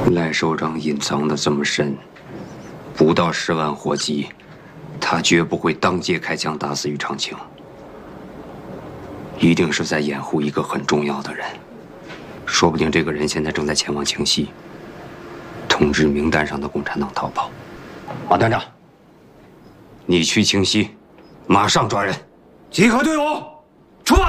赖首长隐藏的这么深，不到10万火急，他绝不会当街开枪打死于长青，一定是在掩护一个很重要的人。说不定这个人现在正在前往清溪，通知名单上的共产党逃跑。马团长，你去清溪，马上抓人。 即刻对我。